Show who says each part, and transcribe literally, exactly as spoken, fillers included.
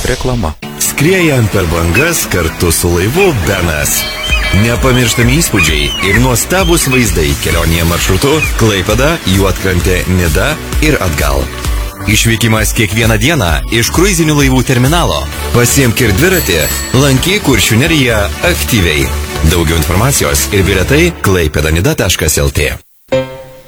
Speaker 1: Reklama.
Speaker 2: Skriejant per bangas kartu su laivu Benas. Nepamirštami įspūdžiai ir nuostabus vaizdai kelionėje maršrutu Klaipėda, Juodkrantė, Nida ir atgal. Išvykimas kiekvieną dieną iš kruizinių laivų terminalo. Pasiimk ir dviratį, lankyk Kuršių neriją aktyviai. Daugiau informacijos ir bilietai klaipėdanida taškas lt.